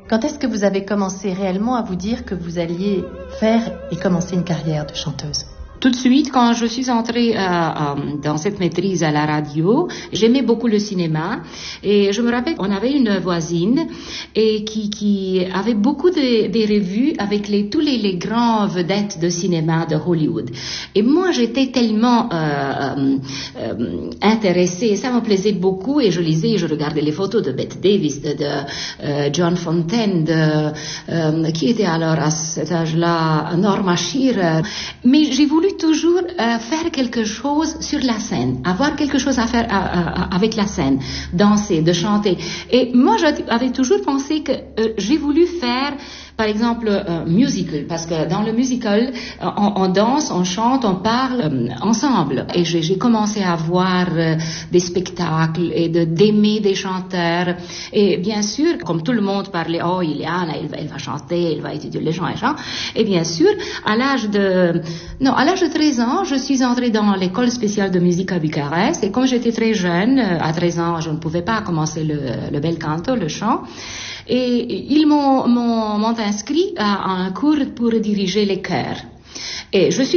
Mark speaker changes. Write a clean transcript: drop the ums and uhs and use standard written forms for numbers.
Speaker 1: Quand est-ce que vous avez commencé réellement à vous dire que vous alliez faire et commencer une carrière de chanteuse?
Speaker 2: Tout de suite, quand je suis entrée dans cette maîtrise à la radio, j'aimais beaucoup le cinéma. Et je me rappelle, on avait une voisine et qui avait beaucoup de revues avec tous les grands vedettes de cinéma de Hollywood. Et moi, j'étais tellement intéressée, ça me plaisait beaucoup. Et je lisais, je regardais les photos de Bette Davis, de John Fontaine, qui était alors à cet âge-là, Norma Shearer. Mais j'ai voulu toujours faire quelque chose sur la scène, avoir quelque chose à faire avec la scène, danser, de chanter. Et moi, j'avais toujours pensé que j'ai voulu faire, par exemple, musical, parce que dans le musical, on danse, on chante, on parle ensemble. Et j'ai commencé à voir des spectacles et d'aimer des chanteurs. Et bien sûr, comme tout le monde parlait, oh, Ileana, elle va chanter, elle va étudier les gens et chant. Et bien sûr, à l'âge de 13 ans, je suis entrée dans l'école spéciale de musique à Bucarest. Et comme j'étais très jeune, à 13 ans, je ne pouvais pas commencer le bel canto, le chant. Et ils m'ont inscrit à un cours pour diriger les chœurs. Et je suis